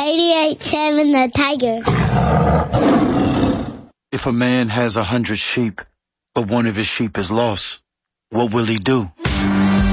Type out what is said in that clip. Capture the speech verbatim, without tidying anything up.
eighty-eight seven The Tiger. If a man has a hundred sheep, but one of his sheep is lost, what will he do?